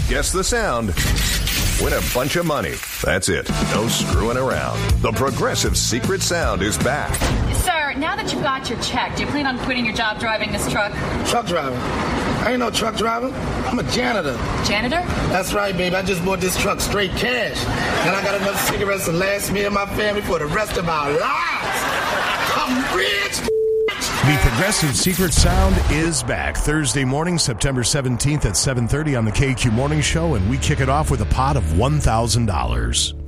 guess the sound, win a bunch of money. That's it. No screwing around. The Progressive Secret Sound is back. Sir, now that you've got your check, do you plan on quitting your job driving this truck? Truck driver? I ain't no truck driver. I'm a janitor. Janitor? That's right, baby. I just bought this truck straight cash. And I got enough cigarettes to last me and my family for the rest of our lives. I'm rich. The Progressive Secret Sound is back Thursday morning, September 17th at 7:30 on the KQ Morning Show, and we kick it off with a pot of $1,000.